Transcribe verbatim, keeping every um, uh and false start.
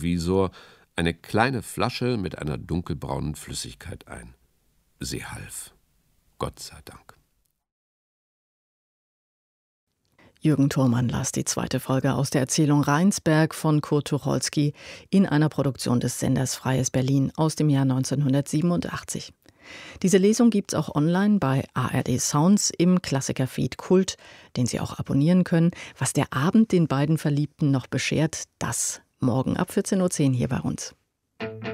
Provisor eine kleine Flasche mit einer dunkelbraunen Flüssigkeit ein. Sie half. Gott sei Dank. Jürgen Thormann las die zweite Folge aus der Erzählung Rheinsberg von Kurt Tucholsky in einer Produktion des Senders Freies Berlin aus dem Jahr neunzehnhundertsiebenundachtzig. Diese Lesung gibt's auch online bei A R D Sounds im Klassikerfeed Kult, den Sie auch abonnieren können. Was der Abend den beiden Verliebten noch beschert, das morgen ab vierzehn Uhr zehn hier bei uns.